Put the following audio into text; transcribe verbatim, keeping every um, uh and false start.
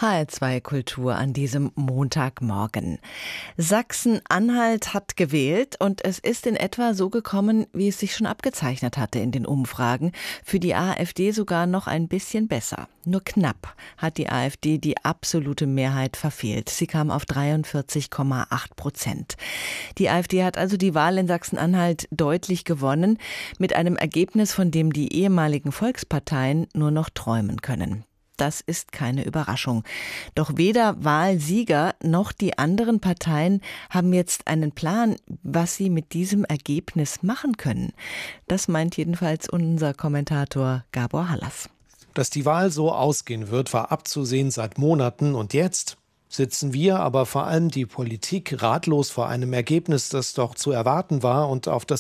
H R zwei Kultur an diesem Montagmorgen. Sachsen-Anhalt hat gewählt und es ist in etwa so gekommen, wie es sich schon abgezeichnet hatte in den Umfragen. Für die AfD sogar noch ein bisschen besser. Nur knapp hat die AfD die absolute Mehrheit verfehlt. Sie kam auf dreiundvierzig Komma acht Prozent. Die AfD hat also die Wahl in Sachsen-Anhalt deutlich gewonnen, mit einem Ergebnis, von dem die ehemaligen Volksparteien nur noch träumen können. Das ist keine Überraschung. Doch weder Wahlsieger noch die anderen Parteien haben jetzt einen Plan, was sie mit diesem Ergebnis machen können. Das meint jedenfalls unser Kommentator Gabor Hallas. Dass die Wahl so ausgehen wird, war abzusehen seit Monaten. Und jetzt sitzen wir, aber vor allem die Politik, ratlos vor einem Ergebnis, das doch zu erwarten war und auf das